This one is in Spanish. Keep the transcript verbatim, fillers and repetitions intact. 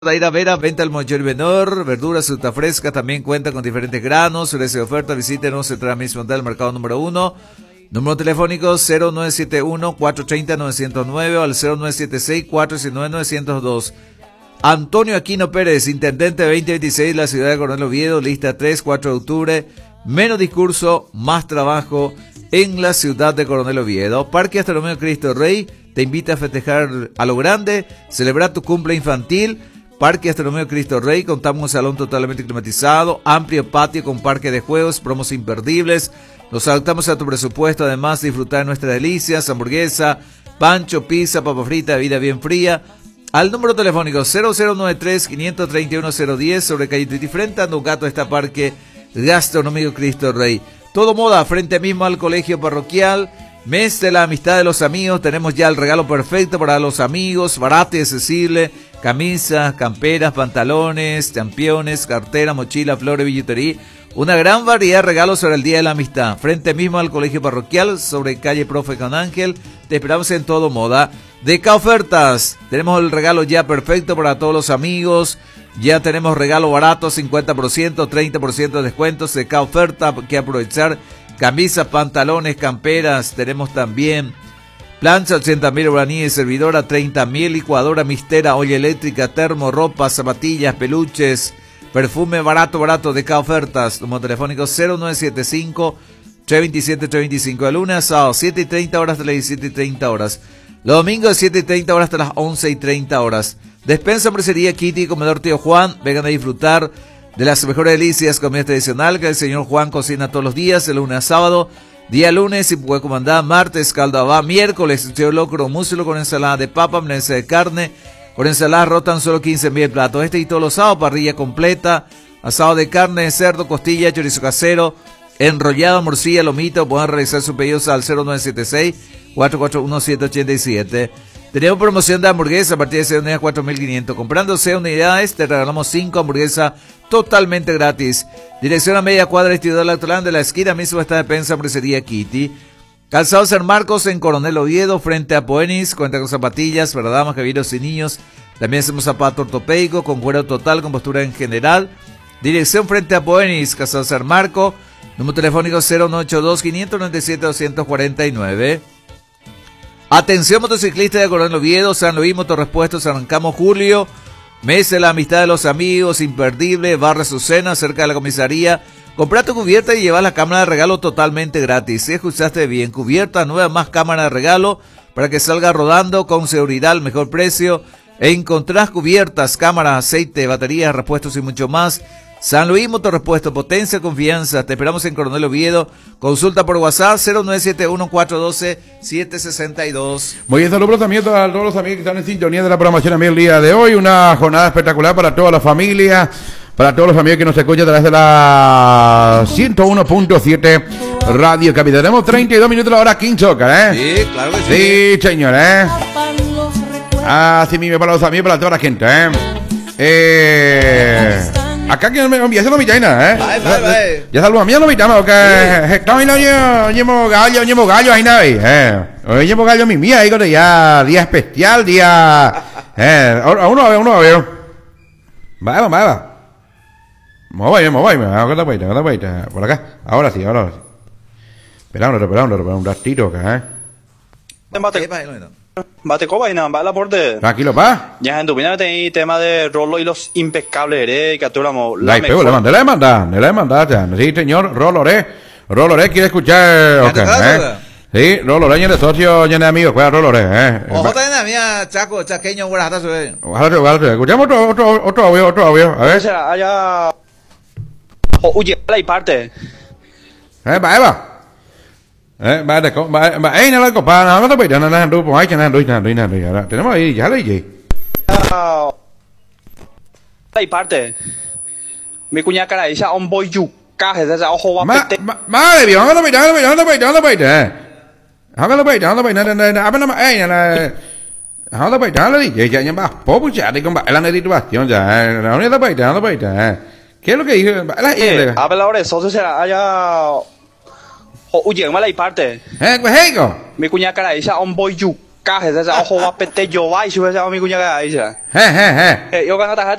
Daira Vera, venta al mayor y menor, verduras, fruta fresca, también cuenta con diferentes granos, sureste de oferta, visítenos, entrada mismo del mercado número uno, número telefónico cero nueve siete uno, cuatro tres cero, nueve cero nueve o al cero nueve siete seis, cuatro siete nueve, nueve cero dos. Antonio Aquino Pérez, intendente veinte veintiséis, la ciudad de Coronel Oviedo, lista tres, cuatro de octubre, menos discurso, más trabajo en la ciudad de Coronel Oviedo. Parque Astronómico Cristo Rey te invita a festejar a lo grande, celebrar tu cumple infantil. Parque Astronómico Cristo Rey, contamos con un salón totalmente climatizado, amplio patio con parque de juegos, promos imperdibles. Nos adaptamos a tu presupuesto, además disfrutar de nuestras delicias, hamburguesa, pancho, pizza, papa frita, bebida bien fría. Al número telefónico cero cero nueve tres, cinco tres uno, cero diez sobre calle Tuiti frente a Anducato está Parque Gastronómico Cristo Rey. Todo moda, frente mismo al colegio parroquial. Mes de la amistad de los amigos, tenemos ya el regalo perfecto para los amigos, barato y accesible, camisas, camperas, pantalones, championes, cartera, mochila, flores, billetería, una gran variedad de regalos sobre el Día de la Amistad, frente mismo al colegio parroquial, sobre calle Profe Con Ángel, te esperamos en Todo Moda. De K Ofertas, tenemos el regalo ya perfecto para todos los amigos, ya tenemos regalo barato, cincuenta por ciento, treinta por ciento de descuentos de K Oferta, que aprovechar. Camisas, pantalones, camperas, tenemos también plancha ochenta mil, guaraníes, servidora treinta mil, licuadora mistera, olla eléctrica, termo, ropa, zapatillas, peluches, perfume barato, barato de K Ofertas, número telefónico cero nueve siete cinco, tres dos siete, tres dos cinco, de lunes a sábado, siete y treinta horas hasta las diecisiete y treinta horas, los domingos siete y treinta horas hasta las once y treinta horas. Despensa, hamburguesería, Kitty, comedor Tío Juan, vengan a disfrutar de las mejores delicias, comida tradicional que el señor Juan cocina todos los días, de lunes a sábado. Día lunes, si puede comandar, martes, caldo abá, miércoles, tío locro, músculo con ensalada de papa, milanesa de carne, con ensalada rotan solo quince mil platos. Este y todos los sábados, parrilla completa, asado de carne, de cerdo, costilla, chorizo casero, enrollado, morcilla, lomito. Pueden realizar sus pedidos al cero nueve siete seis, cuatro cuatro uno, siete ocho siete. Tenemos promoción de hamburguesa a partir de seis unidades, cuatro mil quinientos. Comprando seis unidades, te regalamos cinco hamburguesas totalmente gratis. Dirección a media cuadra, Instituto Electoral de la esquina mismo está Despensa, hamburguesería Kitty. Calzado San Marcos en Coronel Oviedo, frente a Poenis, cuenta con zapatillas para damas, caballeros y niños. También hacemos zapato ortopédico, con cuero total, con postura en general. Dirección frente a Poenis, Calzado San Marcos. Número telefónico cero nueve ocho dos, cinco nueve siete, dos cuatro nueve. Atención motociclistas de Coronel Oviedo, San Luis Motorrepuestos, arrancamos julio, mes de la amistad de los amigos, imperdible, barra Azucena, cerca de la comisaría. Comprá tu cubierta y lleva la cámara de regalo totalmente gratis. Si escuchaste bien, cubierta nueva más cámara de regalo para que salga rodando con seguridad al mejor precio. E encontrás cubiertas, cámaras, aceite, baterías, repuestos y mucho más. San Luis Motorrepuesto, potencia, confianza. Te esperamos en Coronel Oviedo. Consulta por WhatsApp cero nueve siete uno, cuatro uno dos, siete seis dos. Muy bien, saludos también a todos los amigos que están en sintonía de la programación a mí el día de hoy. Una jornada espectacular para toda la familia, para todos los amigos que nos escuchan a través de la ciento uno punto siete Radio Capital. Tenemos treinta y dos minutos la hora quince, ¿eh? Sí, claro que sí. Sí, señor, ¿eh? Así mismo para los amigos, para toda la gente, ¿eh? Eh... Acá que me envías la mitad, ¿eh? Bye, bye, bye. Ya saludos a mí a la mitad, ¿o qué? Estamos ahí, llevo gallo, llevo gallo, ahí, ¿no? Eh, hoy llevo gallo mi mía, ahí, con ya, día especial, día, eh, a uno a ver, uno a ver. Va, va, va. Móvame, móvame, acá está, acá está, por acá. Ahora sí, ahora sí. Esperando, esperando, esperando un ratito acá, ¿eh? Bate coba y nada, va la porte. Tranquilo, pa. Ya en tu opinión tenéis tema de Rolo y los impecables, ¿eh? Que aturamos la mejor. Le mandé, le mandé, le mandé. Sí, señor, Roloré. Roloré quiere escuchar. Okay, ¿eh? Sí, Roloré, lleno de socio, lleno de amigos, cuál Roloré, ¿eh? Ojo, también a mí, Chaco, chaqueño, buenas tardes. Ojalá, ojalá, escuchamos otro, otro, otro audio, otro audio, a ver. O sea, allá. Oye, la parte. Eh, va, va. Eh, va de co, va, va, eh, no la copa, no, no te puedes, no, no, no, no, hay que, no, no, no, no, tenemos ahí, ya le dije. La parte. Mi cuñada cara esa un boy you, caje de esa ojo va a pedir. Madre mía, no te puedes, no te puedes, no te puedes, no te puedes, eh. No te puedes, no te puedes, no, no, no, no, no, eh, no, no te puedes, no le dije, ya, ya, va, poco ya, de comba, la necesitación, ya, no, no te puedes, no te puedes, eh. ¿Qué es lo que dije? La eh, a ver la hora de socio será allá. Oye, me la parte. Eh, pues, hey, go. Mi cuñada cara esa un boy you, cajes esa ojo va pete yo va y sube esa mi cuña que dice Eh, eh, eh. eh yo cuando